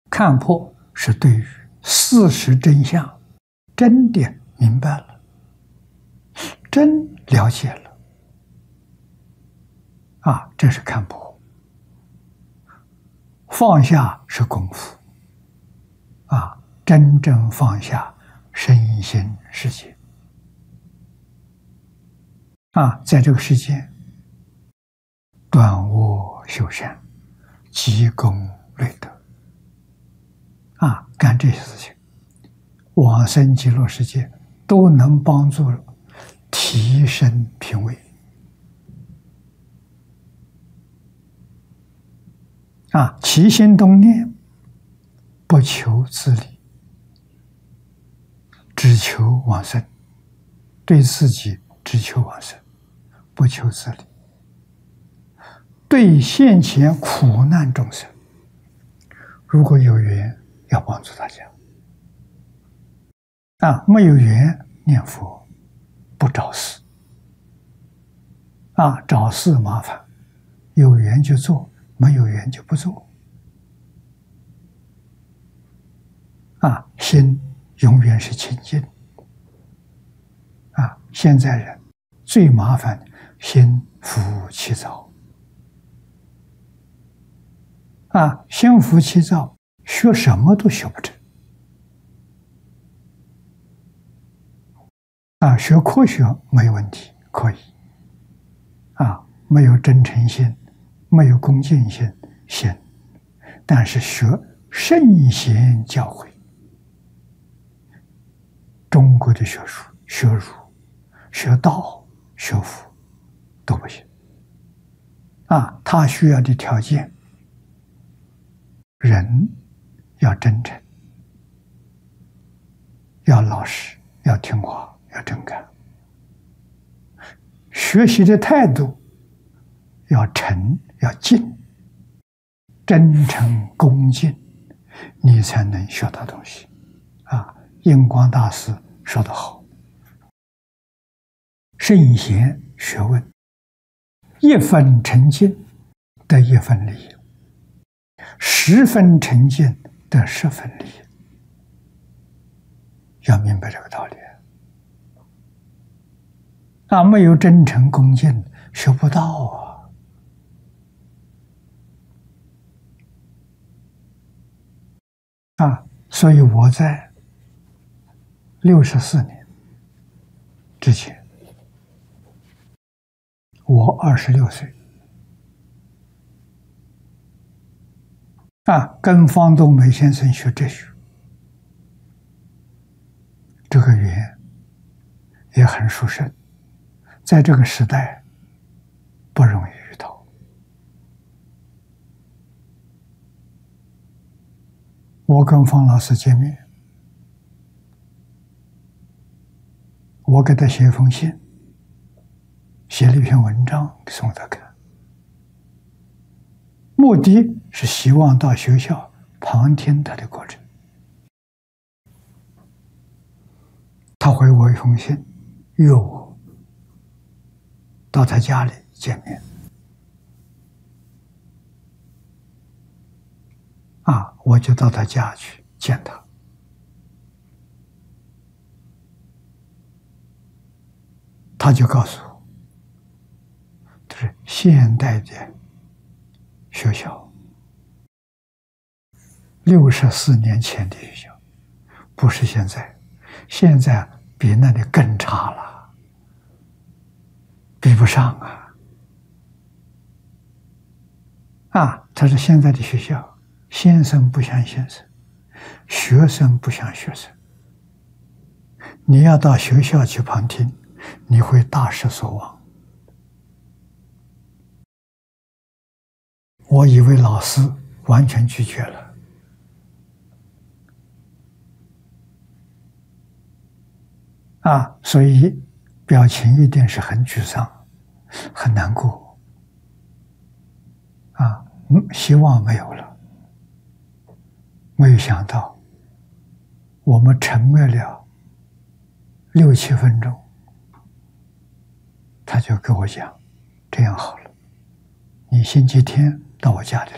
看破是对于事实真相真的明白了，真了解了啊，这是看破。放下是功夫啊，真正放下身心世界啊，在这个世间断恶修善，积功累德啊，干这些事情，往生极乐世界都能帮助提升品位啊，起心动念不求自利，只求往生，对自己只求往生，不求自利，对现前苦难众生，如果有缘要帮助大家啊，没有缘念佛不找事啊，找事麻烦，有缘就做，没有缘就不做啊，心永远是清净啊。现在人最麻烦的心浮气躁啊，心浮气躁，学什么都学不成啊。学科学没有问题，可以啊，没有真诚心，没有恭敬心，行。但是学圣贤教诲，中国的学术、学儒、学道、学佛都不行啊。他需要的条件，人要真诚，要老实，要听话，要真干。学习的态度要诚，要敬，真诚恭敬，你才能学到东西啊。印光大师说得好，圣贤学问，一分诚敬得一分利益，10分诚敬得10分利益。要明白这个道理啊，没有真诚恭敬学不到啊。所以我在64年之前，我26岁啊，跟方东梅先生学哲学，这个缘也很殊胜，在这个时代不容易遇到。我跟方老师见面，我给他写一封信，写了一篇文章送他看，目的是希望到学校旁听他的过程。他回我一封信，约我到他家里见面啊，我就到他家去见他。他就告诉我，这是现代的学校，64年前的学校，不是现在，现在比那里更差了，比不上啊！他说现在的学校，先生不像先生，学生不像学生。你要到学校去旁听，你会大失所望。我以为老师完全拒绝了啊，所以表情一定是很沮丧、很难过啊，希望没有了。没有想到，我们沉默了6、7分钟，他就跟我讲，这样好了，你星期天到我家里